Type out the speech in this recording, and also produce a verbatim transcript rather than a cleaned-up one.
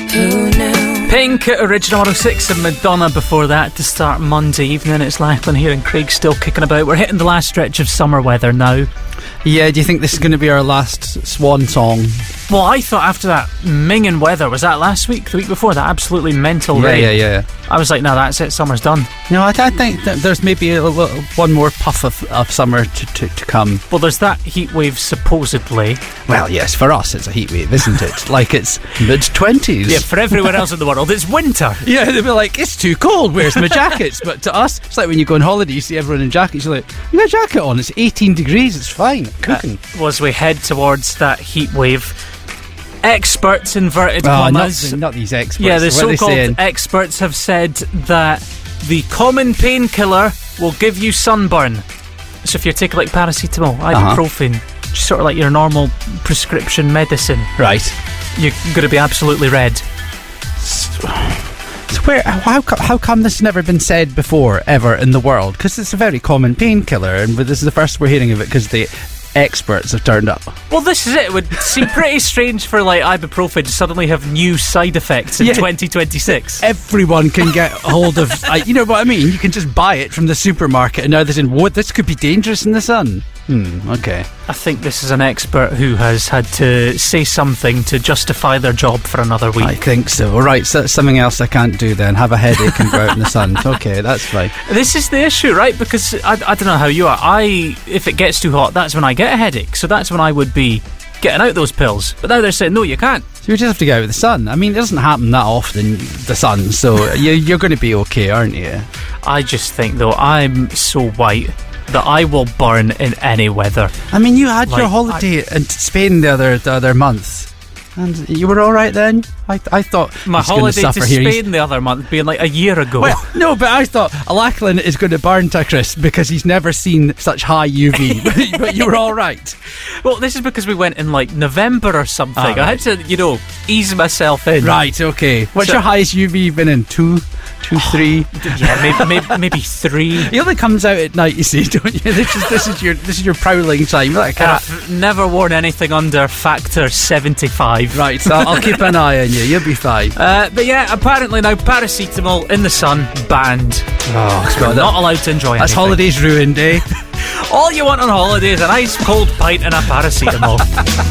Who knew? Pink at Original one oh six and Madonna before that to start Monday evening. It's Lachlan here and Craig still kicking about. We're hitting the last stretch of summer weather now. Yeah, do you think this is going to be our last swan song? Well, I thought after that minging weather, was that last week, the week before, that absolutely mental Yeah, rain? yeah, yeah. I was like, no, that's it, summer's done. No, I, I think that there's maybe a little, one more puff of, of summer to, to, to come. Well, there's that heat wave supposedly. Well, yes, for us it's a heat wave, isn't it? Like it's mid-twenties. Yeah, for everyone else in the world, it's winter. Yeah, they'll be like, it's too cold, where's my jackets? But to us, it's like when you go on holiday, you see everyone in jackets, you're like, you got a jacket on, it's eighteen degrees, it's fine, cooking. Uh, well, as we head towards that heat wave, experts, inverted Oh, not, commas. the- not these experts. Yeah, the What are they so-called saying? experts have said that the common painkiller will give you sunburn. So if you're taking like paracetamol, ibuprofen, uh-huh. just sort of like your normal prescription medicine, Right. you're going to be absolutely red. So where, how, co- how come this has never been said before, ever, in the world? Because it's a very common painkiller, and this is the first we're hearing of it because the experts have turned up. Well, this is it. It would seem pretty strange for like ibuprofen to suddenly have new side effects in Yeah. twenty twenty-six. Everyone can get hold of, uh, you know what I mean? You can just buy it from the supermarket, and now they're saying, what, this could be dangerous in the sun. Hmm, okay. I think this is an expert who has had to say something to justify their job for another week. I think so. All right, so that's something else I can't do then. Have a headache and go out in the sun. Okay, that's fine. This is the issue, right? Because I, I don't know how you are. I, if it gets too hot, that's when I get a headache. So that's when I would be getting out those pills. But now they're saying, no, you can't. So you just have to get out with the sun. I mean, it doesn't happen that often, the sun, so you, you're going to be okay, aren't you? I just think, though, I'm so white that I will burn in any weather. I mean, you had Like, your holiday in Spain the other the other month, and you were all right then. I I thought My he's gonna holiday to suffer here. He's- Spain the other month being like a year ago. Well, no, but I thought Lachlan is going to burn to a crisp because he's never seen such high U V. but, but you were all right. Well, this is because we went in like November or something. Ah, I had to, you know, ease myself in. Right, okay. What's So- your highest U V been in? Two, two, three. Yeah, maybe, maybe, maybe three. He only comes out at night, you see, don't you? This is this is your this is your prowling time, like a And cat. I've never worn anything under factor seventy-five. Right, so I'll keep an eye on you. You'll be fine. Uh, but yeah, apparently now paracetamol in the sun banned. Oh, We're not allowed to enjoy That's anything. holidays ruined, eh? All you want on holiday is a nice cold pint and a paracetamol.